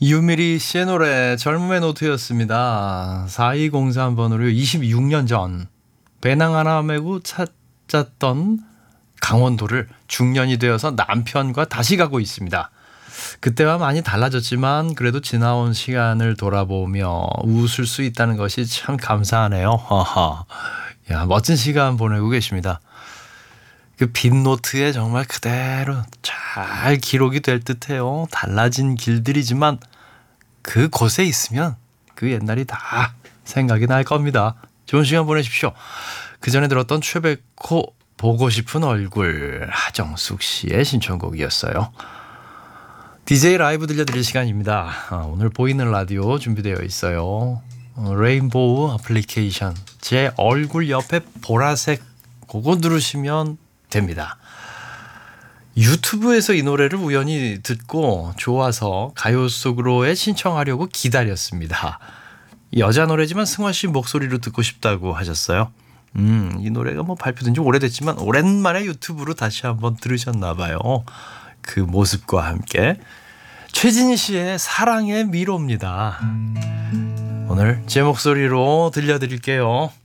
유미리 씨의 노래 젊음의 노트였습니다. 4203번으로 26년 전 배낭 하나 메고 찾았던 강원도를 중년이 되어서 남편과 다시 가고 있습니다. 그때와 많이 달라졌지만 그래도 지나온 시간을 돌아보며 웃을 수 있다는 것이 참 감사하네요. 허허. 야, 멋진 시간 보내고 계십니다. 그 빈 노트에 정말 그대로 잘 기록이 될 듯해요. 달라진 길들이지만 그곳에 있으면 그 옛날이 다 생각이 날 겁니다. 좋은 시간 보내십시오. 그 전에 들었던 최백호 보고 싶은 얼굴, 하정숙 씨의 신청곡이었어요. DJ 라이브 들려드릴 시간입니다. 오늘 보이는 라디오 준비되어 있어요. 레인보우 애플리케이션, 제 얼굴 옆에 보라색 그거 누르시면 됩니다. 유튜브에서 이 노래를 우연히 듣고 좋아서 가요 속으로에 신청하려고 기다렸습니다. 여자 노래지만 승화 씨 목소리로 듣고 싶다고 하셨어요. 이 노래가 뭐 발표된 지 오래됐지만 오랜만에 유튜브로 다시 한번 들으셨나 봐요. 그 모습과 함께 최진희 씨의 사랑의 미로입니다. 오늘 제 목소리로 들려드릴게요.